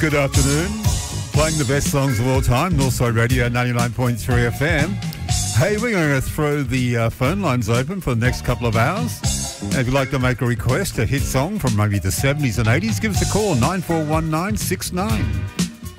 Good afternoon. Playing the best songs of all time, Northside Radio 99.3 FM. Hey, we're going to throw the phone lines open for the next couple of hours. And if you'd like to make a request, a hit song from maybe the 70s and 80s, give us a call, 941969.